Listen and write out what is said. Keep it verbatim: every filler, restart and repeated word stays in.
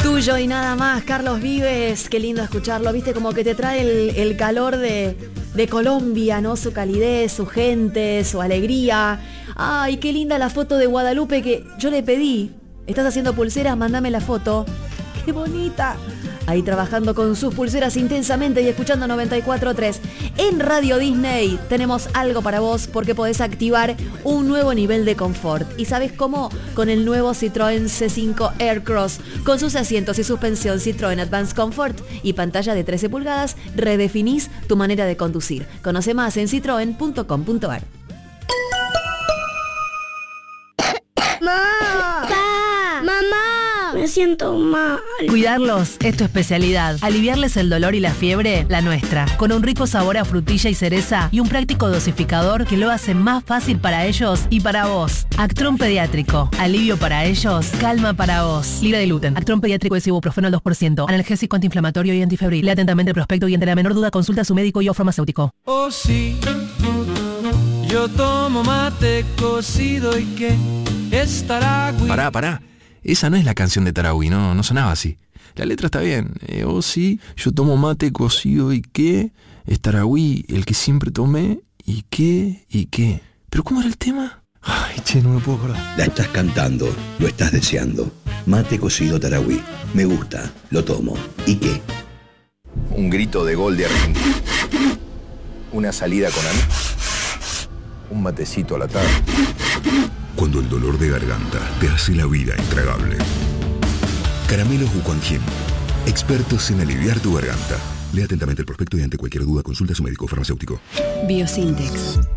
Tuyo y nada más, Carlos Vives, qué lindo escucharlo, viste, como que te trae el, el calor de, de Colombia, ¿no? Su calidez, su gente, su alegría. Ay, qué linda la foto de Guadalupe que yo le pedí. ¿Estás haciendo pulseras? Mándame la foto. ¡Qué bonita! Ahí trabajando con sus pulseras intensamente y escuchando noventa y cuatro punto tres. En Radio Disney tenemos algo para vos porque podés activar un nuevo nivel de confort. ¿Y sabes cómo? Con el nuevo Citroën C cinco Aircross. Con sus asientos y suspensión Citroën Advanced Comfort y pantalla de trece pulgadas, redefinís tu manera de conducir. Conoce más en citroen punto com punto ar. ¡Mamá! ¡Pa! ¡Mamá! Me siento mal. Cuidarlos es tu especialidad. Aliviarles el dolor y la fiebre, la nuestra. Con un rico sabor a frutilla y cereza y un práctico dosificador que lo hace más fácil para ellos y para vos. Actron Pediátrico. Alivio para ellos, calma para vos. Libre de gluten. Actron Pediátrico es ibuprofeno al dos por ciento. Analgésico, antiinflamatorio y antifebril. Lea atentamente el prospecto y ante la menor duda consulta a su médico y o farmacéutico. Oh sí, yo tomo mate cocido y que estará... Pará, pará. Esa no es la canción de Tarahui, no, no sonaba así. La letra está bien. Eh, oh sí, yo tomo mate cocido y qué, es Tarahui, el que siempre tomé, y qué, y qué. ¿Pero cómo era el tema? Ay, che, no me puedo acordar. La estás cantando, lo estás deseando. Mate cocido Tarahui. Me gusta, lo tomo. ¿Y qué? Un grito de gol de Argentina. Una salida con amigos. Un matecito a la tarde. Cuando el dolor de garganta te hace la vida intragable. Caramelos Wuquanjin, expertos en aliviar tu garganta. Lea atentamente el prospecto y ante cualquier duda consulta a su médico farmacéutico. Biosintex.